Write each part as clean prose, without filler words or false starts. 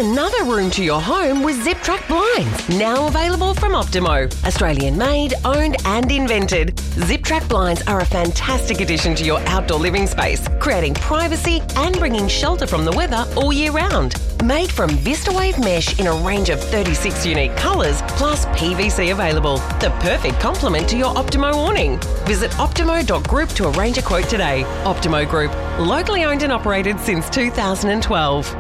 another room to your home with Zip Track blinds, now available from Optimo. Australian made, owned and invented. Zip Track blinds are a fantastic addition to your outdoor living space, creating privacy and bringing shelter from the weather all year round. Made from VistaWave mesh in a range of 36 unique colours, plus PVC available. The perfect complement to your Optimo awning. Visit optimo.group to arrange a quote today. Optimo Group, locally owned and operated since 2012.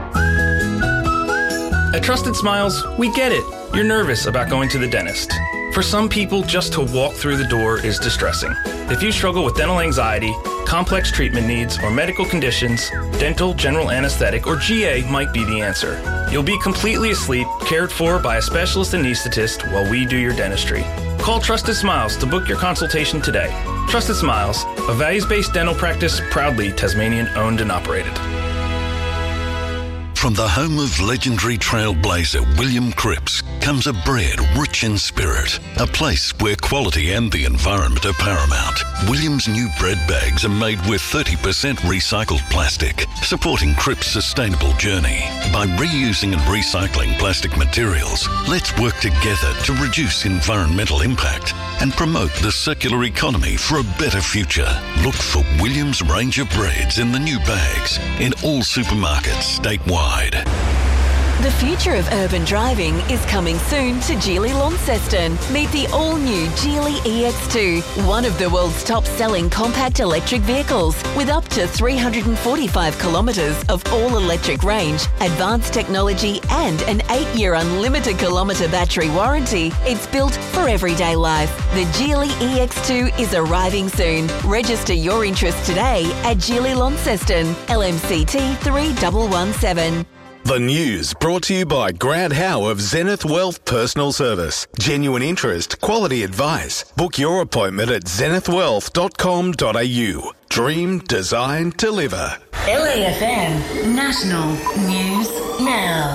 At Trusted Smiles, we get it. You're nervous about going to the dentist. For some people, just to walk through the door is distressing. If you struggle with dental anxiety, complex treatment needs, or medical conditions, dental, general anesthetic, or GA might be the answer. You'll be completely asleep, cared for by a specialist anaesthetist while we do your dentistry. Call Trusted Smiles to book your consultation today. Trusted Smiles, a values-based dental practice proudly Tasmanian owned and operated. From the home of legendary trailblazer William Cripps comes a bread rich in spirit, a place where quality and the environment are paramount. William's new bread bags are made with 30% recycled plastic, supporting Cripps' sustainable journey. By reusing and recycling plastic materials, let's work together to reduce environmental impact and promote the circular economy for a better future. Look for William's range of breads in the new bags in all supermarkets statewide. The future of urban driving is coming soon to Geely Launceston. Meet the all-new Geely EX2, one of the world's top-selling compact electric vehicles. With up to 345 kilometres of all-electric range, advanced technology and an 8-year unlimited kilometre battery warranty, it's built for everyday life. The Geely EX2 is arriving soon. Register your interest today at Geely Launceston, LMCT 3117. The news brought to you by Grant Howe of Zenith Wealth Personal Service. Genuine interest, quality advice. Book your appointment at zenithwealth.com.au. Dream, design, deliver. LAFM National News Now.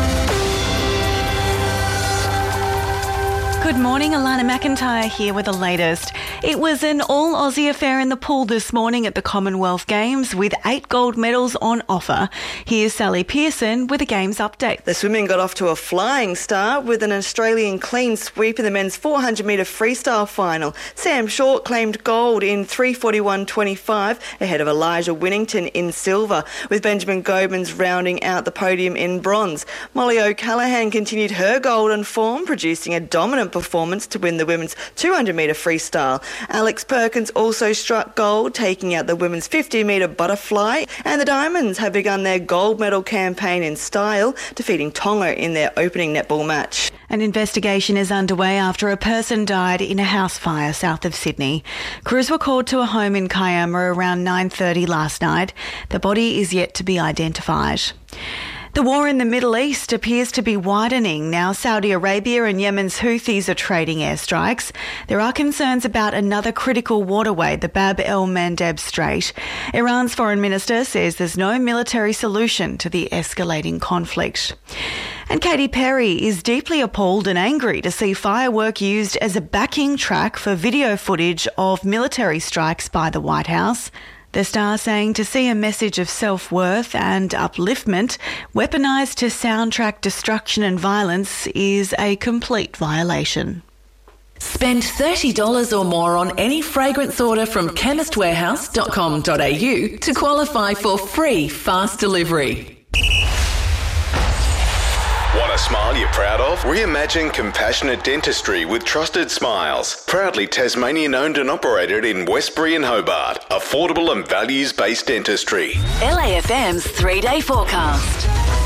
Good morning, Alana McIntyre here with the latest. It was an all-Aussie affair in the pool this morning at the Commonwealth Games with 8 gold medals on offer. Here's Sally Pearson with a Games update. The swimming got off to a flying start with an Australian clean sweep in the men's 400-metre freestyle final. Sam Short claimed gold in 3:41.25 ahead of Elijah Winnington in silver, with Benjamin Gobins rounding out the podium in bronze. Molly O'Callaghan continued her golden form, producing a dominant performance to win the women's 200-metre freestyle. Alex Perkins also struck gold, taking out the women's 50-metre butterfly, and the Diamonds have begun their gold medal campaign in style, defeating Tonga in their opening netball match. An investigation is underway after a person died in a house fire south of Sydney. Crews were called to a home in Kiama around 9:30 last night. The body is yet to be identified. The war in the Middle East appears to be widening. Now Saudi Arabia and Yemen's Houthis are trading airstrikes. There are concerns about another critical waterway, the Bab el-Mandeb Strait. Iran's foreign minister says there's no military solution to the escalating conflict. And Katy Perry is deeply appalled and angry to see firework used as a backing track for video footage of military strikes by the White House. The star saying to see a message of self-worth and upliftment weaponised to soundtrack destruction and violence is a complete violation. Spend $30 or more on any fragrance order from chemistwarehouse.com.au to qualify for free fast delivery. Want a smile you're proud of? Reimagine compassionate dentistry with Trusted Smiles. Proudly Tasmanian owned and operated in Westbury and Hobart. Affordable and values-based dentistry. LAFM's 3-day forecast.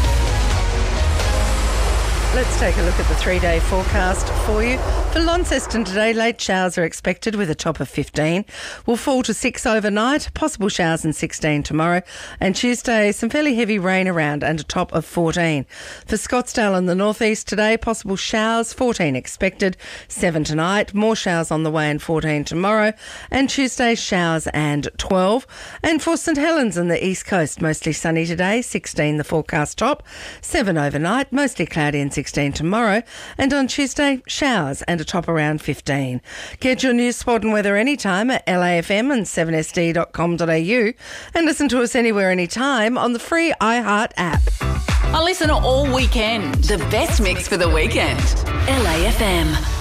Let's take a look at the 3-day forecast for you. For Launceston today, late showers are expected with a top of 15. Will fall to 6 overnight, possible showers and 16 tomorrow. And Tuesday, some fairly heavy rain around and a top of 14. For Scottsdale and the northeast today, possible showers, 14 expected, 7 tonight. More showers on the way and 14 tomorrow. And Tuesday, showers and 12. And for St Helens and the east coast, mostly sunny today, 16 the forecast top, 7 overnight, mostly cloudy and 16 tomorrow, and on Tuesday, showers and a top around 15. Get your news, sport and weather anytime at LAFM and 7sd.com.au and listen to us anywhere anytime on the free iHeart app. listen all weekend. The best mix for the weekend. LAFM.